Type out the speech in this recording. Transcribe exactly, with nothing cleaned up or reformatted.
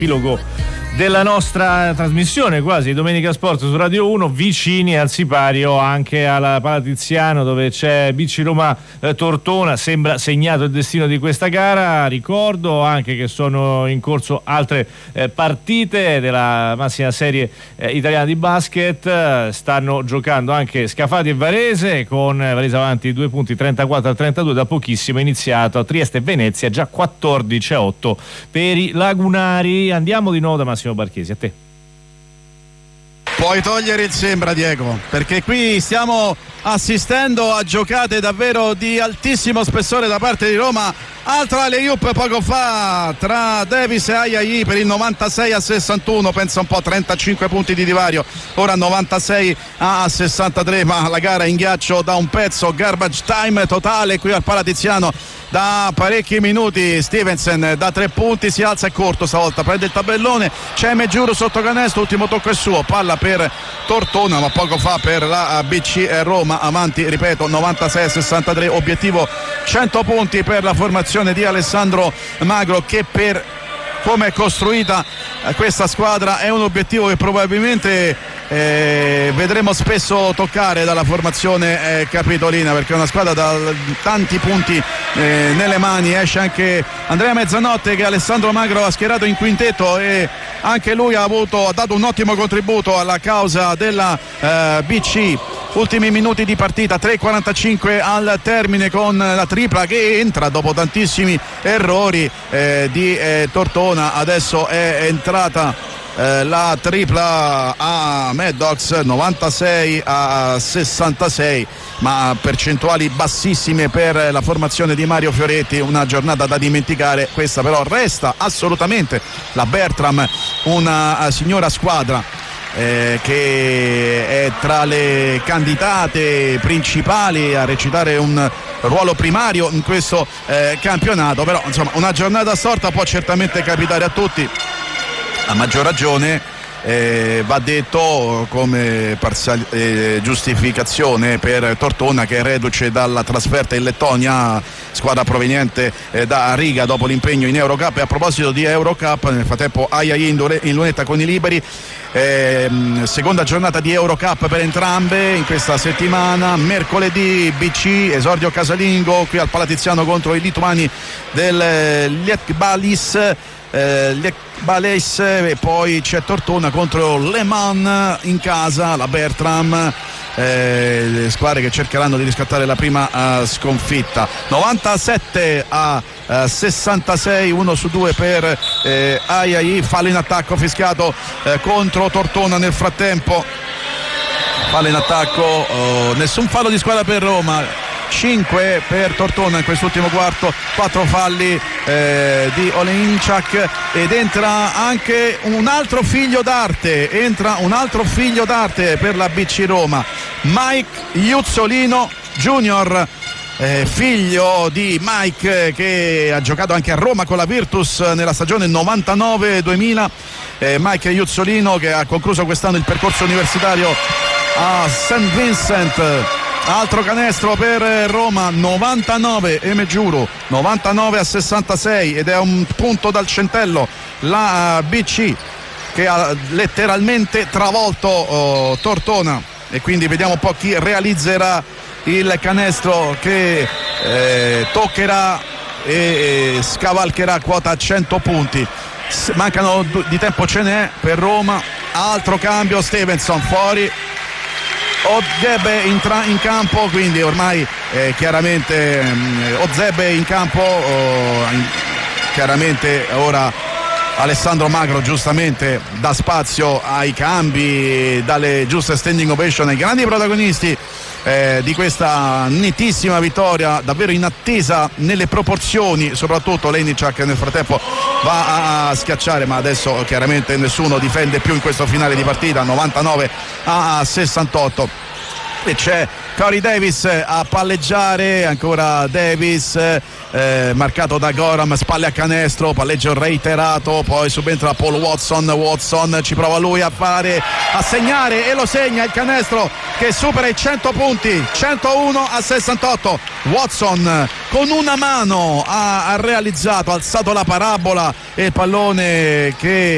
Epilogo della nostra trasmissione quasi Domenica Sport su Radio uno, vicini al sipario anche alla Palatiziano, dove c'è B C Roma eh, Tortona. Sembra segnato il destino di questa gara. Ricordo anche che sono in corso altre eh, partite della massima serie eh, italiana di basket. Stanno giocando anche Scafati e Varese, con Varese avanti due punti, trentaquattro a trentadue. Da pochissimo è iniziato a Trieste e Venezia, già quattordici a otto per i lagunari. Andiamo di nuovo da Massimo Barchesi, a te. Puoi togliere il sembra, Diego, perché qui stiamo assistendo a giocate davvero di altissimo spessore da parte di Roma. Altro alley-oop poco fa tra Davis e Ayayi per il novantasei a sessantuno, pensa un po', trentacinque punti di divario, ora novantasei a sessantatré, ma la gara in ghiaccio da un pezzo. Garbage time totale qui al Palatiziano da parecchi minuti. Stevenson da tre punti si alza, è corto stavolta, prende il tabellone, c'è Meggiuro sotto canestro, ultimo tocco è suo, palla per Tortona, ma poco fa per la B C Roma, avanti, ripeto, novantasei a sessantatré, obiettivo cento punti per la formazione di Alessandro Magro, che per come è costruita questa squadra è un obiettivo che probabilmente eh, vedremo spesso toccare dalla formazione eh, capitolina, perché è una squadra da tanti punti eh, nelle mani. Esce anche Andrea Mezzanotte, che Alessandro Magro ha schierato in quintetto, e anche lui ha, avuto, ha dato un ottimo contributo alla causa della eh, B C. Ultimi minuti di partita, tre e quarantacinque al termine, con la tripla che entra dopo tantissimi errori eh, di eh, Tortona. Adesso è entrata eh, la tripla a Maddox, novantasei a sessantasei, ma percentuali bassissime per la formazione di Mario Fioretti. Una giornata da dimenticare questa, però resta assolutamente la Bertram una signora squadra Eh, che è tra le candidate principali a recitare un ruolo primario in questo eh, campionato. Però insomma, una giornata storta può certamente capitare a tutti, a maggior ragione Eh, va detto come parzial- eh, giustificazione per Tortona, che è reduce dalla trasferta in Lettonia, squadra proveniente eh, da Riga dopo l'impegno in Eurocup. E a proposito di Eurocup, nel frattempo Ayayi in, dure- in lunetta con i liberi. Eh, seconda giornata di Eurocup per entrambe in questa settimana. Mercoledì B C, esordio casalingo qui al Palatiziano contro i lituani del eh, Lietbalis eh, Lietbalis, e poi c'è Tortona contro Le Mans in casa, la Bertram. Eh, le squadre che cercheranno di riscattare la prima uh, sconfitta. Novantasette a uh, sessantasei, uno su due per eh, Ayayi. Fallo in attacco fischiato eh, contro Tortona nel frattempo. Fallo in attacco, oh, nessun fallo di squadra per Roma, cinque per Tortona in quest'ultimo quarto, quattro falli eh, di Olejniczak. Ed entra anche un altro figlio d'arte, entra un altro figlio d'arte per la B C Roma, Mike Iuzzolino Junior, eh, figlio di Mike, che ha giocato anche a Roma con la Virtus nella stagione novantanove duemila. eh, Mike Iuzzolino, che ha concluso quest'anno il percorso universitario a Saint Vincent. Altro canestro per Roma, novantanove, e me giuro, novantanove a sessantasei, ed è un punto dal centello la B C, che ha letteralmente travolto oh, Tortona. E quindi vediamo un po' chi realizzerà il canestro che eh, toccherà e, e scavalcherà quota cento punti. Mancano di tempo, ce n'è per Roma. Altro cambio, Stevenson fuori, Ozebe entra in campo, quindi ormai eh, chiaramente mh, Ozebe in campo, oh, in, chiaramente ora Alessandro Magro giustamente dà spazio ai cambi, dalle giuste standing ovation ai grandi protagonisti eh, di questa nettissima vittoria, davvero in attesa nelle proporzioni. Soprattutto Olejniczak nel frattempo va a schiacciare, ma adesso chiaramente nessuno difende più in questo finale di partita. Novantanove a sessantotto, e c'è Corey Davis a palleggiare, ancora Davis eh, marcato da Gorham, spalle a canestro, palleggio reiterato, poi subentra Paul Watson. Watson ci prova lui a fare, a segnare, e lo segna, il canestro che supera i cento punti, centouno a sessantotto. Watson con una mano ha, ha realizzato, ha alzato la parabola, e il pallone che